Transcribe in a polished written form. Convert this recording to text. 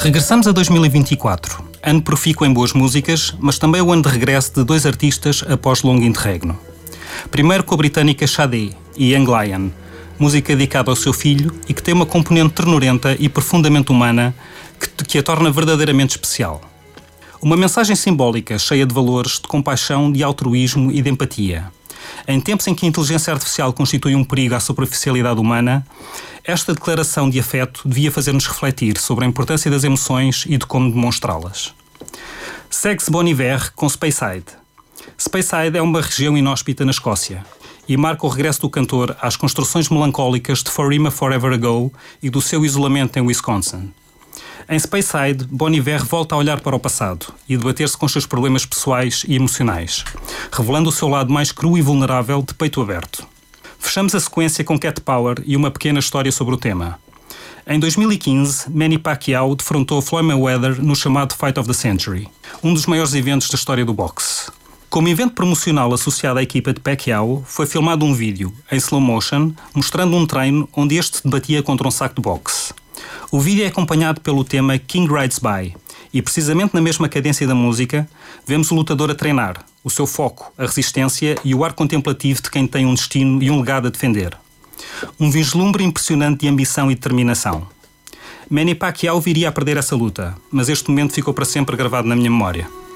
Regressamos a 2024, ano profícuo em boas músicas, mas também o ano de regresso de dois artistas após longo interregno. Primeiro com a britânica Sade e Young Lion, música dedicada ao seu filho e que tem uma componente ternurenta e profundamente humana que a torna verdadeiramente especial. Uma mensagem simbólica cheia de valores, de compaixão, de altruísmo e de empatia. Em tempos em que a inteligência artificial constitui um perigo à superficialidade humana, esta declaração de afeto devia fazer-nos refletir sobre a importância das emoções e de como demonstrá-las. Segue-se Bon Iver com Speyside. Speyside é uma região inóspita na Escócia e marca o regresso do cantor às construções melancólicas de For Him a Forever Ago e do seu isolamento em Wisconsin. Em Speyside, Bon Iver volta a olhar para o passado e debater-se com os seus problemas pessoais e emocionais, revelando o seu lado mais cru e vulnerável de peito aberto. Fechamos a sequência com Cat Power e uma pequena história sobre o tema. Em 2015, Manny Pacquiao defrontou Floyd Mayweather no chamado Fight of the Century, um dos maiores eventos da história do boxe. Como evento promocional associado à equipa de Pacquiao, foi filmado um vídeo, em slow motion, mostrando um treino onde este debatia contra um saco de boxe. O vídeo é acompanhado pelo tema King Rides By e, precisamente na mesma cadência da música, vemos o lutador a treinar, o seu foco, a resistência e o ar contemplativo de quem tem um destino e um legado a defender. Um vislumbre impressionante de ambição e determinação. Manny Pacquiao viria a perder essa luta, mas este momento ficou para sempre gravado na minha memória.